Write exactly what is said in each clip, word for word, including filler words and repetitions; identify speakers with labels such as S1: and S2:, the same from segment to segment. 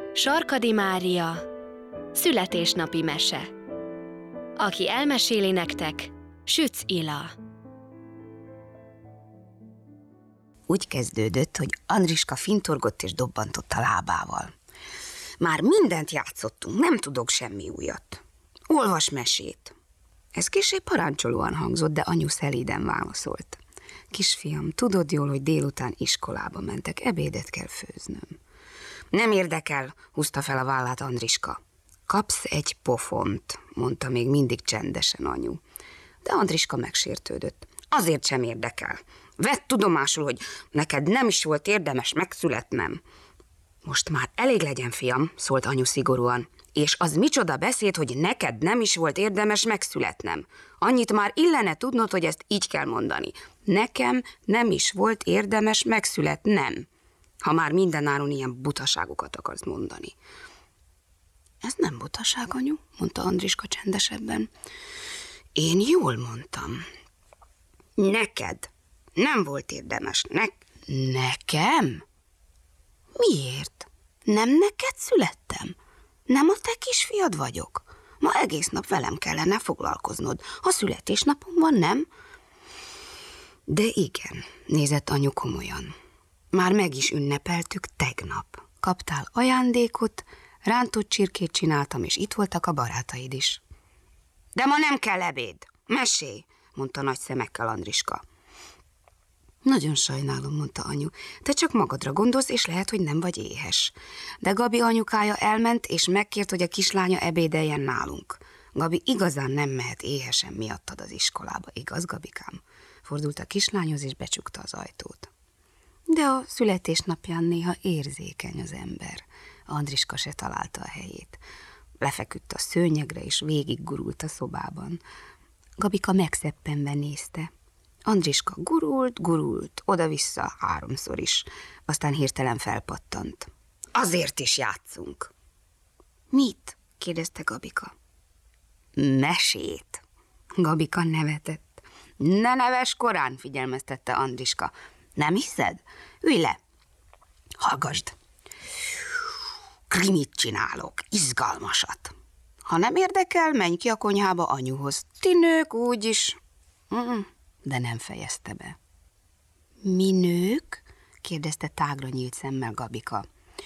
S1: Sarkady Mária születésnapi mese. Aki elmeséli nektek, Sütz Ila.
S2: Úgy kezdődött, hogy Andriska fintorgott és dobbantott a lábával. Már mindent játszottunk, nem tudok semmi újat. Olvas mesét. Ez kissé parancsolóan hangzott, de anyu szelíden válaszolt. Kisfiam, tudod jól, hogy délután iskolába mentek, ebédet kell főznöm. Nem érdekel, húzta fel a vállát Andriska. Kapsz egy pofont, mondta még mindig csendesen anyu. De Andriska megsértődött. Azért sem érdekel. Vedd tudomásul, hogy neked nem is volt érdemes megszületnem. Most már elég legyen, fiam, szólt anyu szigorúan. És az micsoda beszéd, hogy neked nem is volt érdemes megszületnem. Annyit már illene tudnod, hogy ezt így kell mondani. Nekem nem is volt érdemes megszületnem, ha már mindenáron ilyen butaságokat akarsz mondani. Ez nem butaság, anyu, mondta Andriska csendesebben. Én jól mondtam. Neked nem volt érdemes. Ne- Nekem? Miért? Nem neked születtem? Nem a te kisfiad vagyok? Ma egész nap velem kellene foglalkoznod. Ha születésnapom van, nem? De igen, nézett anyu komolyan. Már meg is ünnepeltük tegnap. Kaptál ajándékot, rántott csirkét csináltam, és itt voltak a barátaid is. De ma nem kell ebéd. Mesélj, mondta nagy szemekkel Andriska. Nagyon sajnálom, mondta anyu. Te csak magadra gondolsz, és lehet, hogy nem vagy éhes. De Gabi anyukája elment, és megkért, hogy a kislánya ebédeljen nálunk. Gabi igazán nem mehet éhesen miattad az iskolába, igaz, Gabikám? Fordult a kislányhoz, és becsukta az ajtót. De a születésnapján néha érzékeny az ember. Andriska se találta a helyét. Lefeküdt a szőnyegre, és végiggurult a szobában. Gabika megszeppenve nézte. Andriska gurult, gurult, oda-vissza háromszor is. Aztán hirtelen felpattant. Azért is játszunk. Mit? kérdezte Gabika. Mesét. Gabika nevetett. Ne neves korán, figyelmeztette Andriska. Nem hiszed? Ülj le. Hallgasd. Krimit csinálok, izgalmasat. Ha nem érdekel, menj ki a konyhába anyuhoz. Ti nők úgyis... Mm, de nem fejezte be. Mi nők? kérdezte tágra nyílt szemmel Gabika.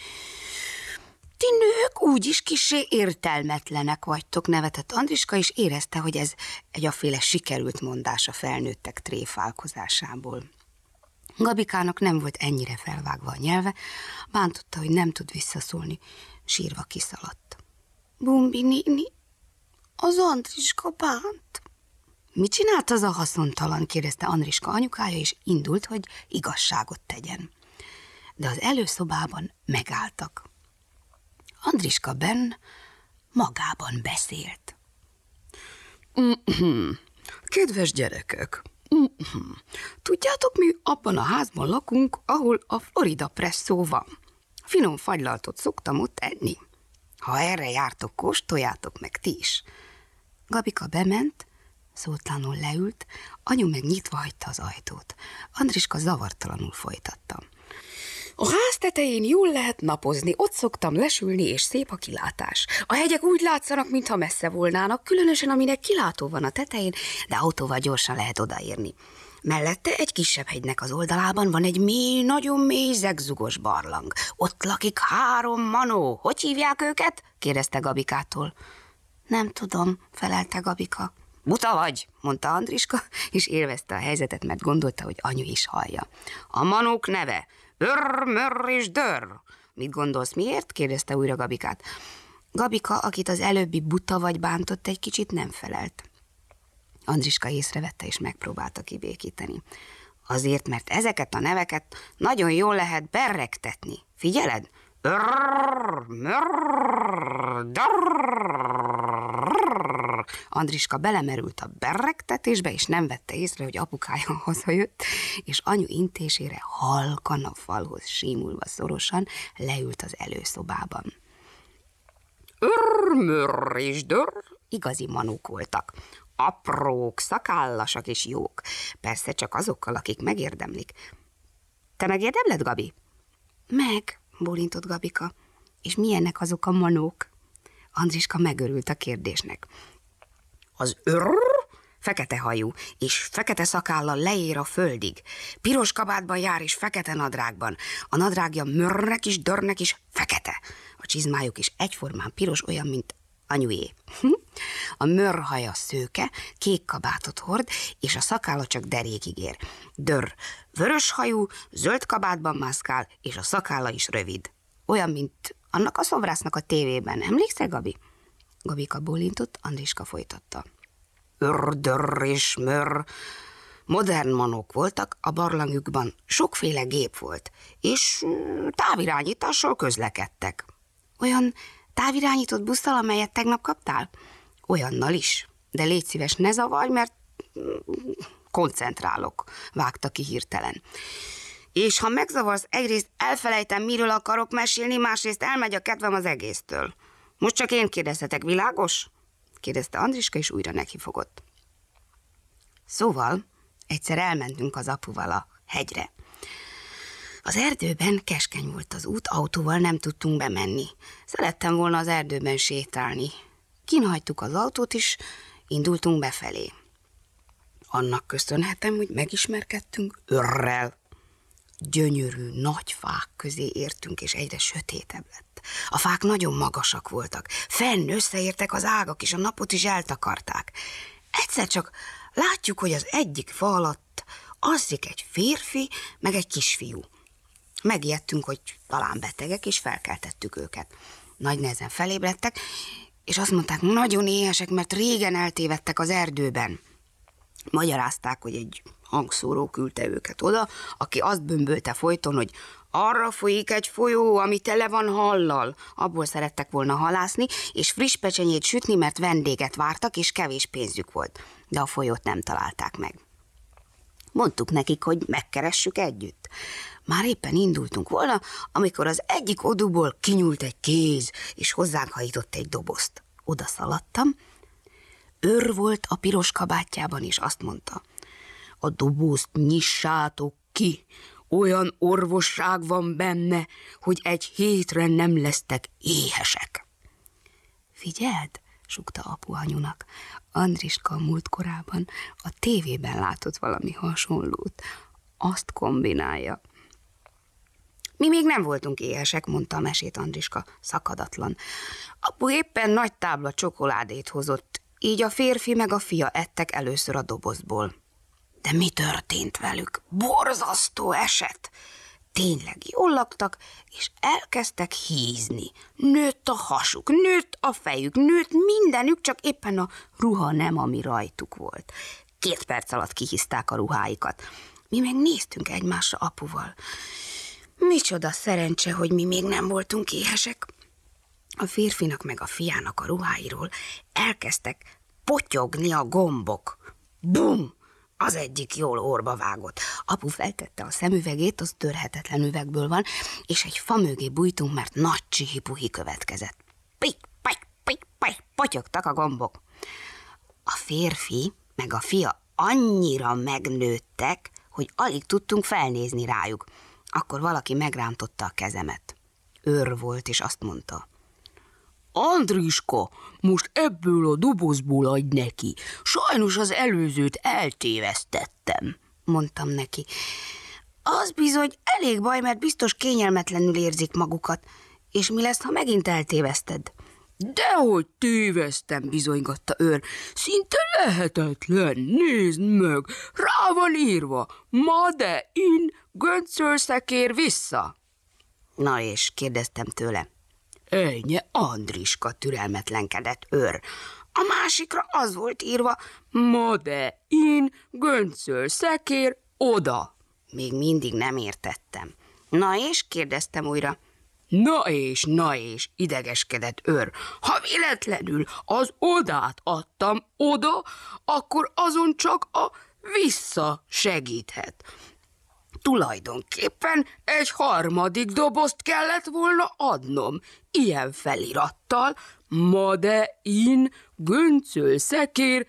S2: Ti nők úgyis kissé értelmetlenek vagytok, nevetett Andriska, és érezte, hogy ez egy afféle sikerült mondás a felnőttek tréfálkozásából. Gabikának nem volt ennyire felvágva a nyelve, bántotta, hogy nem tud visszaszólni, sírva kiszaladt. Bumbi néni, az Andriska bánt. Mit csinált az a haszontalan? kérdezte Andriska anyukája, és indult, hogy igazságot tegyen. De az előszobában megálltak. Andriska benn magában beszélt. Kedves gyerekek, tudjátok, mi abban a házban lakunk, ahol a Florida presszó van. Finom fagylaltot szoktam ott enni. Ha erre jártok, kóstoljátok meg ti is. Gabika bement, szótlanul leült, anyu meg nyitva hagyta az ajtót. Andriska zavartalanul folytatta. A ház tetején jól lehet napozni, ott szoktam lesülni, és szép a kilátás. A hegyek úgy látszanak, mintha messze volnának, különösen aminek kilátó van a tetején, de autóval gyorsan lehet odaérni. Mellette egy kisebb hegynek az oldalában van egy mély, nagyon mély zegzugos barlang. Ott lakik három manó. Hogy hívják őket? kérdezte Gabikától. Nem tudom, felelte Gabika. Buta vagy, mondta Andriska, és élvezte a helyzetet, mert gondolta, hogy anyu is hallja. A manók neve Örr, Mörr és Dörr. Mit gondolsz, miért? kérdezte újra Gabikát. Gabika, akit az előbbi buta vagy bántott, egy kicsit nem felelt. Andriska észrevette, és megpróbálta kibékíteni. Azért, mert ezeket a neveket nagyon jól lehet berregtetni. Figyeled? Örr, Mörr, Dörr. Andriska belemerült a berregtetésbe, és nem vette észre, hogy apukája hazajött, és anyu intésére halkan a falhoz símulva szorosan leült az előszobában. Örr, Mörr és Dörr igazi manók voltak. Aprók, szakállasak és jók. Persze csak azokkal, akik megérdemlik. Te megérdemled, Gabi? Meg, bólintott Gabika. És milyenek azok a manók? Andriska megörült a kérdésnek. Az őr fekete hajú, és fekete szakállal leér a földig. Piros kabátban jár, és fekete nadrágban. A nadrágja mörnek is, dörnek is fekete. A csizmájuk is egyformán piros, olyan, mint anyujé. A mörhaja szőke, kék kabátot hord, és a szakálla csak derékig ér. Dörr vörös hajú, zöld kabátban mászkál, és a szakálla is rövid. Olyan, mint annak a szobrásznak a tévében. Emlékszel, Gabi? Gabika bólintott, Andriska folytatta. Ör, dörr és mör. Modern manók voltak, a barlangjukban sokféle gép volt, és távirányítással közlekedtek. Olyan távirányított busszal, amelyet tegnap kaptál? Olyannal is. De légy szíves, ne zavarj, mert koncentrálok, vágta ki hirtelen. És ha megzavarsz, egyrészt elfelejtem, miről akarok mesélni, másrészt elmegy a kedvem az egésztől. Most csak én kérdezhetek, világos? Kérdezte Andriska, és újra nekifogott. Szóval egyszer elmentünk az apuval a hegyre. Az erdőben keskeny volt az út, autóval nem tudtunk bemenni. Szerettem volna az erdőben sétálni. Kinhagytuk az autót, és indultunk befelé. Annak köszönhetem, hogy megismerkedtünk őrrel. Gyönyörű, nagy fák közé értünk, és egyre sötétebb lett. A fák nagyon magasak voltak. Fenn összeértek az ágak, és a napot is eltakarták. Egyszer csak látjuk, hogy az egyik fa alatt alszik egy férfi, meg egy kisfiú. Megijedtünk, hogy talán betegek, és felkeltettük őket. Nagy nehezen felébredtek, és azt mondták, nagyon éhesek, mert régen eltévedtek az erdőben. Magyarázták, hogy egy hangszóró küldte őket oda, aki azt bömbölte folyton, hogy arra folyik egy folyó, ami tele van hallal. Abból szerettek volna halászni, és friss pecsenyét sütni, mert vendéget vártak, és kevés pénzük volt. De a folyót nem találták meg. Mondtuk nekik, hogy megkeressük együtt. Már éppen indultunk volna, amikor az egyik oduból kinyúlt egy kéz, és hozzánk hajított egy dobozt. Oda szaladtam. Őr volt a piros kabátjában, és azt mondta, a dobozt nyissátok ki, olyan orvosság van benne, hogy egy hétre nem lesztek éhesek. Figyeld, sukta apu anyunak, Andriska múltkorában a tévében látott valami hasonlót. Azt kombinálja. Mi még nem voltunk éhesek, mondta a mesét Andriska, szakadatlan. Apu éppen nagy tábla csokoládét hozott, így a férfi meg a fia ettek először a dobozból. De mi történt velük? Borzasztó eset! Tényleg jól laktak, és elkezdtek hízni. Nőtt a hasuk, nőtt a fejük, nőtt mindenük, csak éppen a ruha nem, ami rajtuk volt. Két perc alatt kihizták a ruháikat. Mi meg néztünk egymásra apuval. Micsoda szerencse, hogy mi még nem voltunk éhesek. A férfinak meg a fiának a ruháiról elkezdtek potyogni a gombok. Bum! Az egyik jól orba vágott. Apu feltette a szemüvegét, az törhetetlen üvegből van, és egy fa mögé bújtunk, mert nagy csihi-puhi következett. Pik, pik, pik, pik, potyogtak a gombok. A férfi meg a fia annyira megnőttek, hogy alig tudtunk felnézni rájuk. Akkor valaki megrántotta a kezemet. Őr volt, és azt mondta, Andriska, most ebből a dobozból adj neki. Sajnos az előzőt eltévesztettem, mondtam neki. Az bizony elég baj, mert biztos kényelmetlenül érzik magukat. És mi lesz, ha megint eltéveszted? Dehogy tévesztem, bizonygatta Őr. Szinte lehetetlen, nézd meg, rá van írva. Made in, göncölszekér vissza. Na és, kérdeztem tőle. Ennyi, Andriska, türelmetlenkedett Őr. A másikra az volt írva, Made in, göncölszekér oda. Még mindig nem értettem. Na és, kérdeztem újra. Na és, na és, idegeskedett Őr. Ha véletlenül az odát adtam oda, akkor azon csak a vissza segíthet. Tulajdonképpen egy harmadik dobozt kellett volna adnom, ilyen felirattal, Made in, göncölszekér,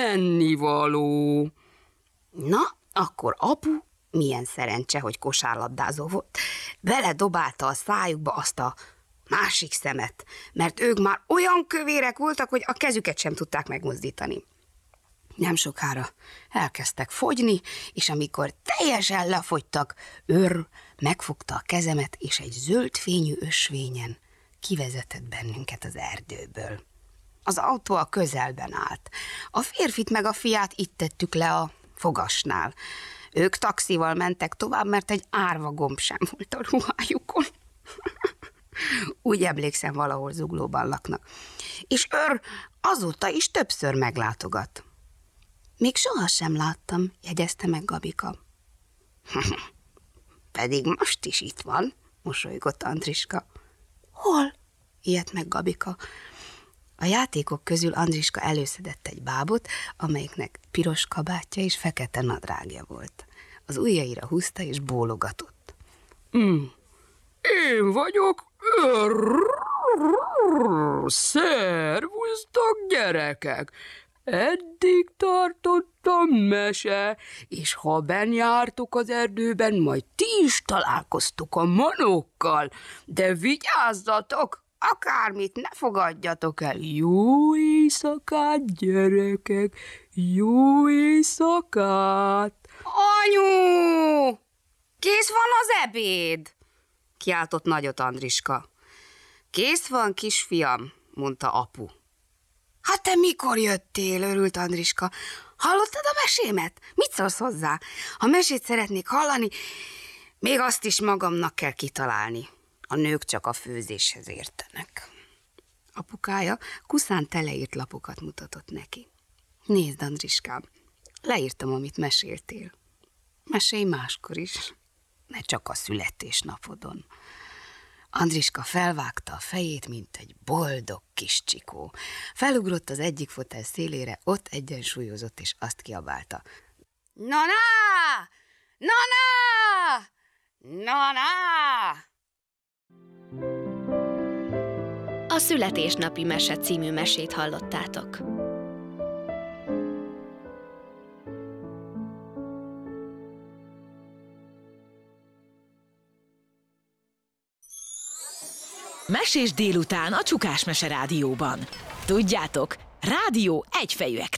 S2: ennivaló. Na, akkor apu, milyen szerencse, hogy kosárlabdázó volt, beledobálta a szájukba azt a másik szemet, mert ők már olyan kövérek voltak, hogy a kezüket sem tudták megmozdítani. Nem sokára elkezdtek fogyni, és amikor teljesen lefogytak, Őrl megfogta a kezemet, és egy zöld fényű ösvényen kivezetett bennünket az erdőből. Az autó a közelben állt. A férfit meg a fiát itt tettük le a fogasnál. Ők taxival mentek tovább, mert egy árva gomb sem volt a ruhájukon. Úgy emlékszem, valahol Zuglóban laknak. És Őrl azóta is többször meglátogat. Még sohasem láttam, jegyezte meg Gabika. Pedig most is itt van, mosolygott Andriska. Hol? Ijedt meg Gabika. A játékok közül Andriska előszedett egy bábot, amelyiknek piros kabátja és fekete nadrágja volt. Az ujjaira húzta és bólogatott. Mm. Én vagyok Őrl. Szervusztok, gyerekek! Eddig tartott a mese, és ha benn jártok az erdőben, majd ti is találkoztok a manokkal, de vigyázzatok, akármit ne fogadjatok el. Jó éjszakát, gyerekek, jó éjszakát! Anyu! Kész van az ebéd? Kiáltott nagyot Andriska. Kész van, kisfiam, mondta apu. Hát te mikor jöttél, örült Andriska. Hallottad a mesémet? Mit szólsz hozzá? Ha mesét szeretnék hallani, még azt is magamnak kell kitalálni. A nők csak a főzéshez értenek. Apukája kuszán teleírt lapokat mutatott neki. Nézd, Andriskám, leírtam, amit meséltél. Mesélj máskor is, ne csak a születésnapodon. Andriska felvágta a fejét, mint egy boldog kis csikó. Felugrott az egyik fotel szélére, ott egyensúlyozott, és azt kiabálta. Na-na! Na-na! Na-na!
S1: A Születésnapi Mese című mesét hallottátok.
S3: Mesés délután a Csukás Mese Rádióban. Tudjátok, rádió egyfejűek